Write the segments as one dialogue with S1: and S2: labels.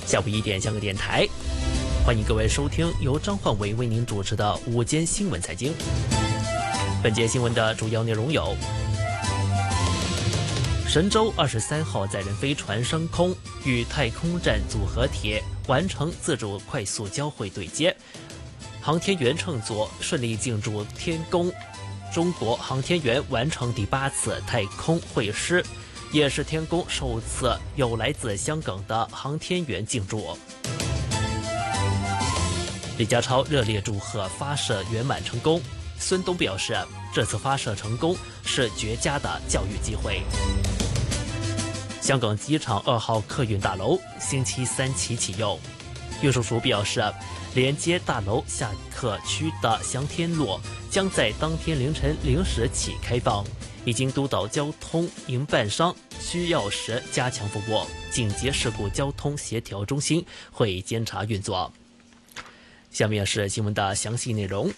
S1: 下午1点，香港电台，欢迎各位收听由张焕伟为您主持的午间新闻财经。本节新闻的主要内容有：神舟23号载人飞船升空，与太空站组合体完成自主快速交会对接，航天员乘组顺利进入天宫。中国航天员完成第8次太空会师，也是天宫首次有来自香港的航天员进驻。李家超热烈祝贺发射圆满成功，孙东表示，这次发射成功是绝佳的教育机会。香港机场2号客运大楼星期3起启用，运输署表示，连接大楼下客区的祥天路将在当天凌晨0时起开放，已经督导交通营办商需要时加强服务，紧急事故交通协调中心会监察运作。下面是新闻的详细内容。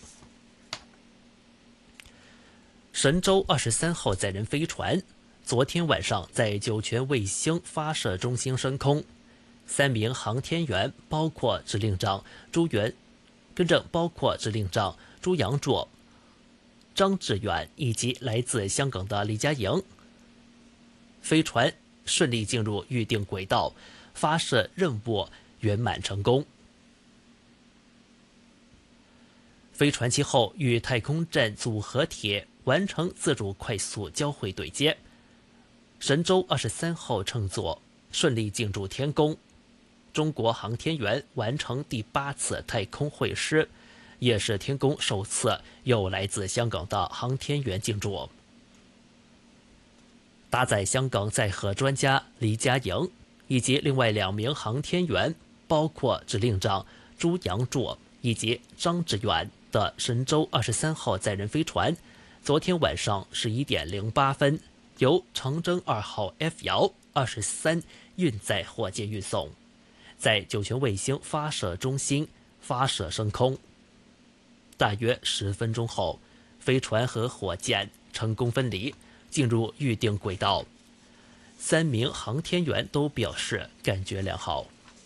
S1: 神舟23号载人飞船昨天晚上在酒泉卫星发射中心升空，3名航天员包括指令长朱杨柱、张志远以及来自香港的李佳莹。飞船顺利进入预定轨道，发射任务圆满成功。飞船其后与太空站组合体完成自主快速交会对接，神舟23号乘组顺利进入天宫。中国航天员完成第8次太空会师，也是天宫首次有来自香港的航天员进驻。搭载香港载荷专家李佳莹以及另外2名航天员，包括指令长朱杨柱以及张志远的神舟23号载人飞船，昨天晚上11点08分由长征2号 F 遥23运载火箭运送，在酒泉卫星发射中心发射升空。大约10分钟后，飞船和火箭成功分离，进入预定轨道。3名航天员都表示感觉良好。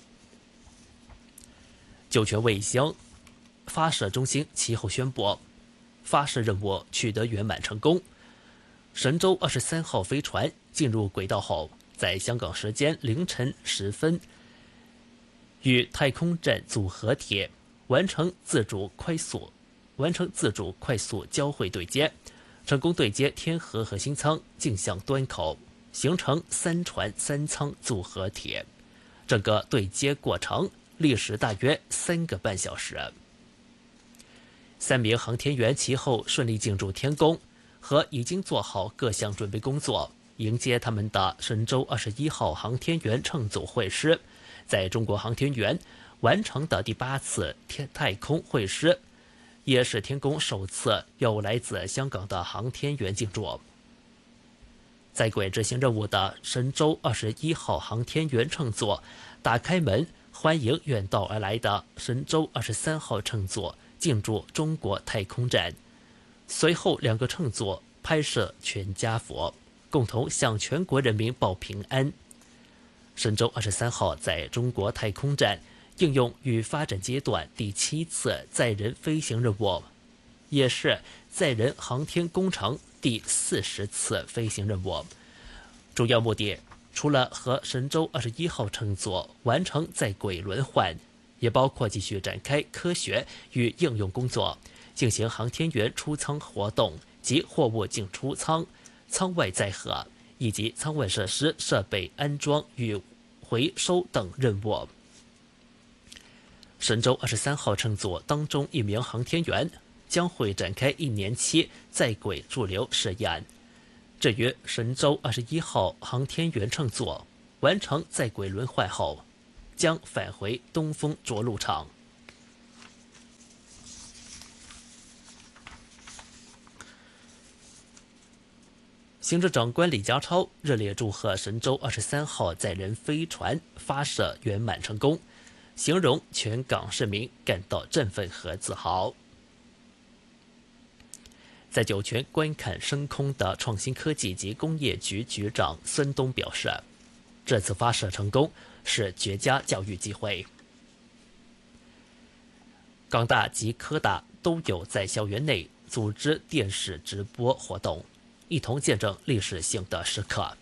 S1: 酒泉卫星发射中心其后宣布，发射任务取得圆满成功。神舟23号飞船进入轨道后，在香港时间凌晨10分与太空站组合体完成自主快速交会对接，成功对接天河核心舱径向端口，形成3船3舱组合体。整个对接过程历时大约3个半小时。3名航天员其后顺利进入天宫，和已经做好各项准备工作，迎接他们的神舟21号航天员乘组会师。在中国航天员完成的第8次太空会师，也是天宫首次有来自香港的航天员进驻。在轨执行任务的神舟21号航天员乘组打开门，欢迎远道而来的神舟23号乘组进驻中国太空站。随后2个乘组拍摄全家福，共同向全国人民报平安。神舟23号在中国太空站应用与发展阶段第7次载人飞行任务，也是载人航天工程第40次飞行任务。主要目的除了和神舟21号乘组完成在轨轮换，也包括继续展开科学与应用工作，进行航天员出舱活动及货物进出舱、舱外载荷以及舱外设施设备安装与回收等任务。神舟23号乘组当中1名航天员将会展开1年期在轨驻留试验。至于神舟21号航天员乘组完成在轨轮换后，将返回东风着陆场。行政长官李家超热烈祝贺神舟23号载人飞船发射圆满成功，形容全港市民感到振奋和自豪。在酒泉观看升空的创新科技及工业局局长孙东表示， 这次发射成功是绝佳教育机会。港大及科大都有在校园内组织电视直播活动，一同见证历史性的时刻。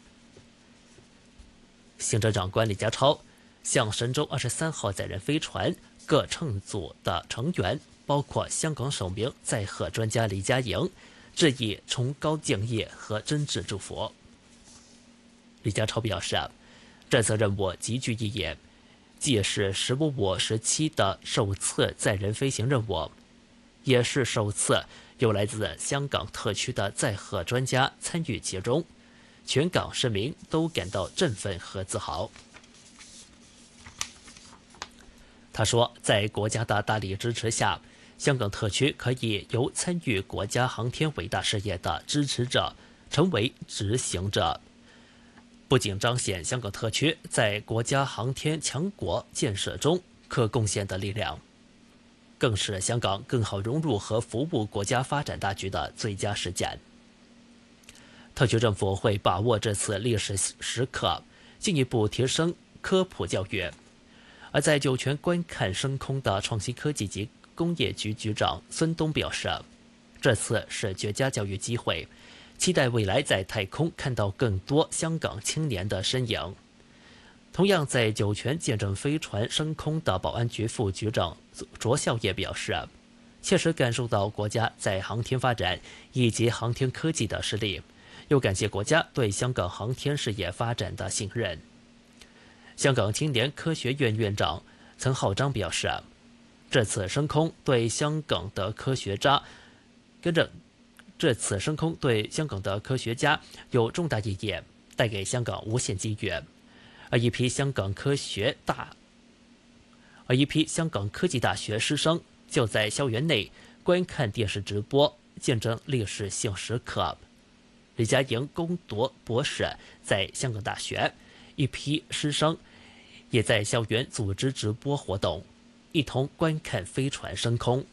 S1: 行政长官李家超向神舟23号载人飞船各乘组的成员，包括香港首名载荷专家李家莹，致以崇高敬意和真挚祝福。李家超表示，这次任务极具意义，既是15-5时期的首次载人飞行任务，也是首次有来自香港特区的载荷专家参与其中，全港市民都感到振奋和自豪。他说，在国家的大力支持下，香港特区可以由参与国家航天伟大事业的支持者成为执行者，不仅彰显香港特区在国家航天强国建设中可贡献的力量，更是香港更好融入和服务国家发展大局的最佳实践。特区政府会把握这次历史时刻，进一步提升科普教育。而在酒泉观看升空的创新科技及工业局局长孙东表示，这次是绝佳教育机会，期待未来在太空看到更多香港青年的身影。同样在酒泉见证飞船升空的保安局副局长卓孝业表示，切实感受到国家在航天发展以及航天科技的实力，又感谢国家对香港航天事业发展的信任。香港青年科学院院长岑浩章表示，这次升空对香港的科学家有重大意义，带给香港无限机遇。而一批香港科技大学师生就在校园内观看电视直播，见证历史性时刻。李家莹攻夺博士在香港大学，一批师生也在校园组织直播活动，一同观看飞船升空。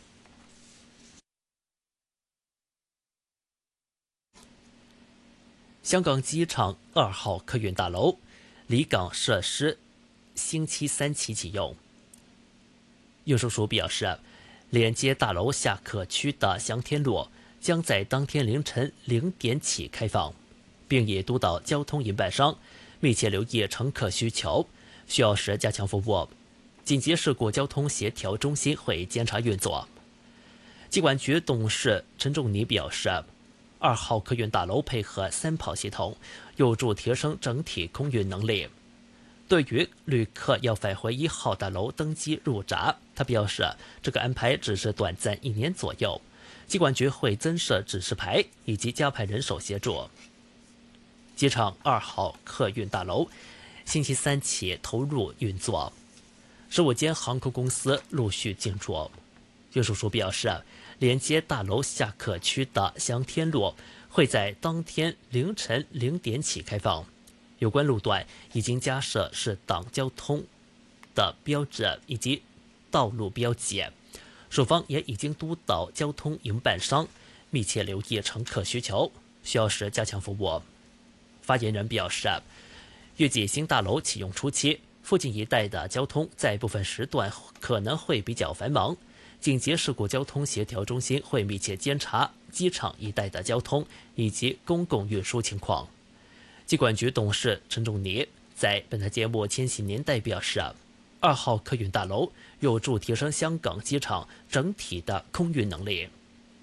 S1: 香港机场2号客运大楼离港设施星期3起启用。运输署表示，连接大楼下客区的翔天路将在当天凌晨0点起开放，并已督导交通营办商密切留意乘客需求，需要时加强服务。紧急事故交通协调中心会监察运作。机管局董事陈仲尼表示，2号客运大楼配合3跑系统，有助提升整体空运能力。对于旅客要返回1号大楼登机入闸，他表示，这个安排只是短暂1年左右，机管局会增设指示牌以及加派人手协助。机场2号客运大楼星期3起投入运作，15间航空公司陆续进驻。运输署表示，连接大楼下客区的翔天路会在当天凌晨0点起开放，有关路段已经加设适当交通的标志以及道路标记，署方也已经督导交通营办商密切留意乘客需求，需要时加强服务。发言人表示，预计新大楼启用初期，附近一带的交通在部分时段可能会比较繁忙，紧急事故交通协调中心会密切监察机场一带的交通以及公共运输情况。机管局董事陈仲尼在本台节目《千禧年代》表示，2号客运大楼有助提升香港机场整体的空运能力。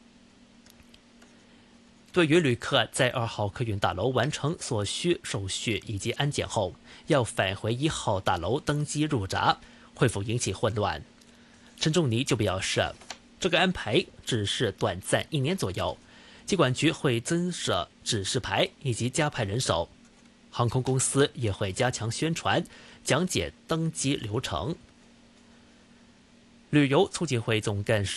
S1: 对于旅客在2号客运大楼完成所需手续以及安检后，要返回1号大楼登机入闸，会否引起混乱？陈仲尼就表示，这个安排只是短暂1年左右，机管局会增设指示牌以及加派人手，航空公司也会加强宣传，讲解登机流程。旅游促进会总干事